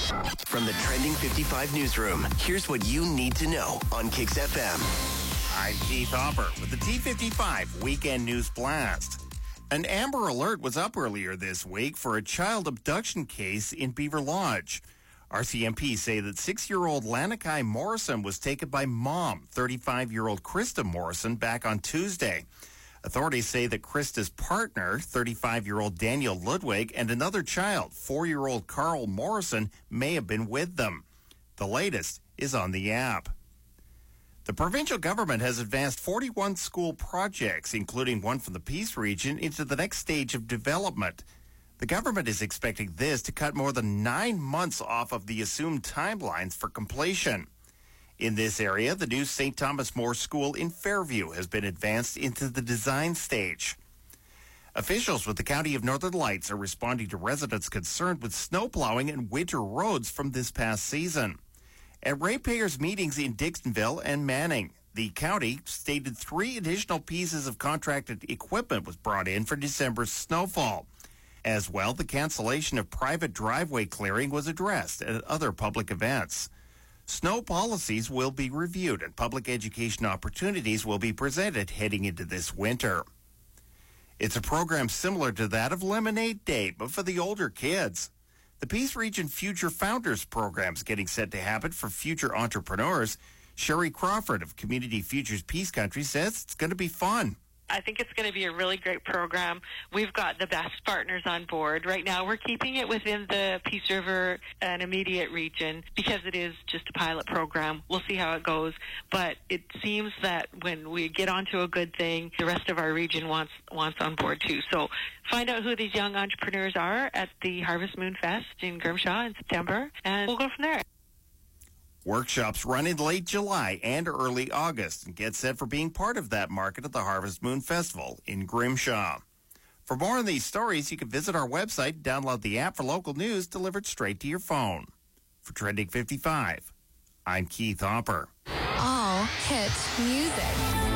From the Trending 55 newsroom, here's what you need to know on Kix FM. I'm Keith Hopper with the T55 Weekend News Blast. An Amber Alert was up earlier this week for a child abduction case in Beaver Lodge. RCMP say that 6-year-old Lanakai Morrison was taken by mom, 35-year-old Krista Morrison, back on Tuesday. Authorities say that Krista's partner, 35-year-old Daniel Ludwig, and another child, 4-year-old Carl Morrison, may have been with them. The latest is on the app. The provincial government has advanced 41 school projects, including one from the Peace region, into the next stage of development. The government is expecting this to cut more than 9 months off of the assumed timelines for completion. In this area, the new St. Thomas More School in Fairview has been advanced into the design stage. Officials with the County of Northern Lights are responding to residents concerned with snow plowing and winter roads from this past season. At ratepayers meetings in Dixonville and Manning, the county stated 3 additional pieces of contracted equipment was brought in for December's snowfall. As well, the cancellation of private driveway clearing was addressed at other public events. Snow policies will be reviewed and public education opportunities will be presented heading into this winter. It's a program similar to that of Lemonade Day, but for the older kids. The Peace Region Future Founders program is getting set to happen for future entrepreneurs. Sherry Crawford of Community Futures Peace Country says it's going to be fun. I think it's going to be a really great program. We've got the best partners on board. Right now, we're keeping it within the Peace River and immediate region because it is just a pilot program. We'll see how it goes. But it seems that when we get onto a good thing, the rest of our region wants on board too. So find out who these young entrepreneurs are at the Harvest Moon Fest in Grimshaw in September, and we'll go from there. Workshops run in late July and early August and get set for being part of that market at the Harvest Moon Festival in Grimshaw. For more on these stories, you can visit our website, download the app for local news delivered straight to your phone. For Trending 55, I'm Keith Hopper. All hit music.